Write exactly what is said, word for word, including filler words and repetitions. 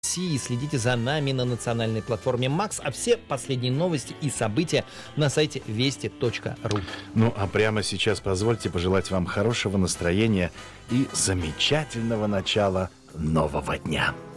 России. Следите за нами на национальной платформе Макс, а все последние новости и события на сайте вести точка ру. Ну, а прямо сейчас позвольте пожелать вам хорошего настроения и замечательного начала нового дня.